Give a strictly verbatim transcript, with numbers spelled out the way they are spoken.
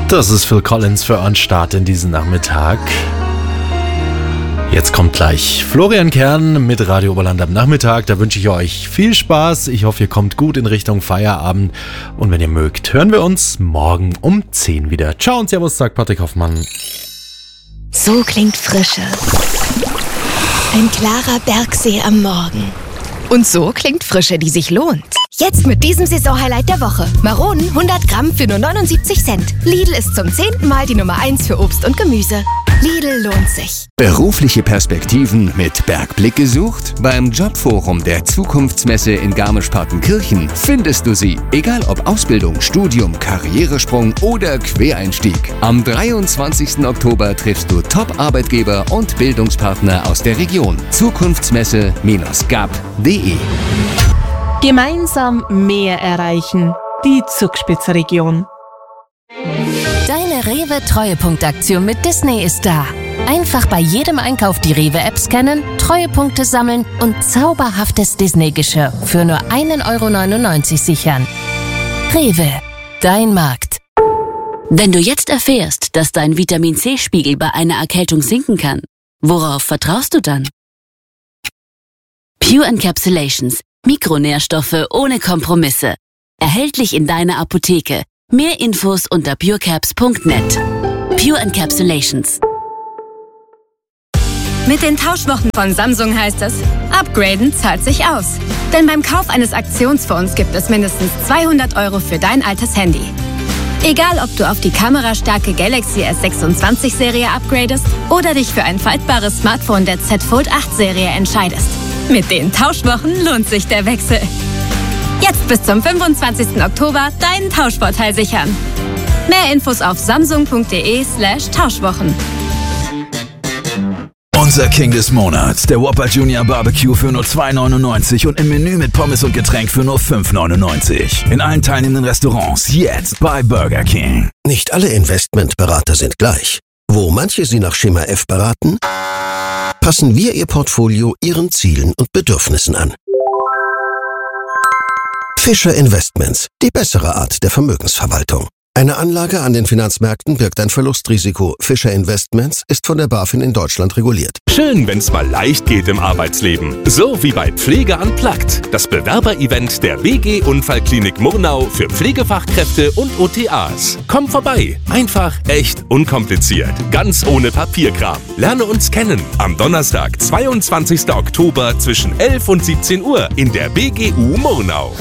Das ist Phil Collins für euren Start in diesen Nachmittag. Jetzt kommt gleich Florian Kern mit Radio Oberland am Nachmittag. Da wünsche ich euch viel Spaß. Ich hoffe, ihr kommt gut in Richtung Feierabend. Und wenn ihr mögt, hören wir uns morgen um zehn wieder. Ciao und Servus, sagt Patrick Hoffmann. So klingt Frische. Ein klarer Bergsee am Morgen. Und so klingt Frische, die sich lohnt. Jetzt mit diesem Saisonhighlight der Woche. Maronen hundert Gramm für nur neunundsiebzig Cent. Lidl ist zum zehnten Mal die Nummer eins für Obst und Gemüse. Lidl lohnt sich. Berufliche Perspektiven mit Bergblick gesucht? Beim Jobforum der Zukunftsmesse in Garmisch-Partenkirchen findest du sie. Egal ob Ausbildung, Studium, Karrieresprung oder Quereinstieg. Am dreiundzwanzigsten Oktober triffst du Top-Arbeitgeber und Bildungspartner aus der Region. Zukunftsmesse Gap punkt de. Gemeinsam mehr erreichen. Die Zugspitzregion. Deine Rewe-Treuepunktaktion mit Disney ist da. Einfach bei jedem Einkauf die Rewe-App scannen, Treuepunkte sammeln und zauberhaftes Disney-Geschirr für nur ein Euro neunundneunzig sichern. Rewe, dein Markt. Wenn du jetzt erfährst, dass dein Vitamin-C-Spiegel bei einer Erkältung sinken kann, worauf vertraust du dann? Pure Encapsulations. Mikronährstoffe ohne Kompromisse. Erhältlich in deiner Apotheke. Mehr Infos unter purecaps punkt net. Pure Encapsulations. Mit den Tauschwochen von Samsung heißt es, upgraden zahlt sich aus. Denn beim Kauf eines Aktionsfonds gibt es mindestens zweihundert Euro für dein altes Handy. Egal, ob du auf die kamerastarke Galaxy S sechsundzwanzig Serie upgradest oder dich für ein faltbares Smartphone der Z Fold acht Serie entscheidest. Mit den Tauschwochen lohnt sich der Wechsel. Jetzt bis zum fünfundzwanzigsten Oktober deinen Tauschvorteil sichern. Mehr Infos auf samsung punkt de slash Tauschwochen. Unser King des Monats, der Whopper Junior Barbecue für nur zwei neunundneunzig und im Menü mit Pommes und Getränk für nur fünf neunundneunzig. In allen teilnehmenden Restaurants jetzt bei Burger King. Nicht alle Investmentberater sind gleich. Wo manche Sie nach Schema F beraten, passen wir Ihr Portfolio Ihren Zielen und Bedürfnissen an. Fischer Investments, die bessere Art der Vermögensverwaltung. Eine Anlage an den Finanzmärkten birgt ein Verlustrisiko. Fischer Investments ist von der BaFin in Deutschland reguliert. Schön, wenn's mal leicht geht im Arbeitsleben. So wie bei Pflege Unplugged, das Bewerberevent der W G Unfallklinik Murnau für Pflegefachkräfte und O T As. Komm vorbei. Einfach, echt, unkompliziert. Ganz ohne Papierkram. Lerne uns kennen. Am Donnerstag, zweiundzwanzigsten Oktober zwischen elf und siebzehn Uhr in der B G U Murnau.